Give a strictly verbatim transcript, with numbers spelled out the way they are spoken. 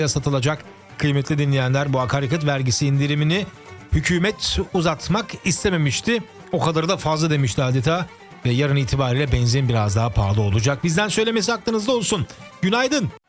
satılacak. Kıymetli dinleyenler, bu akaryakıt vergisi indirimini hükümet uzatmak istememişti. O kadar da fazla demişti adeta ve yarın itibariyle benzin biraz daha pahalı olacak. Bizden söylemesi aklınızda olsun. Günaydın.